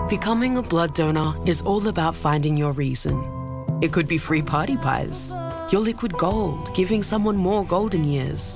Becoming a blood donor is all about finding your reason. It could be free party pies, your liquid gold, giving someone more golden years,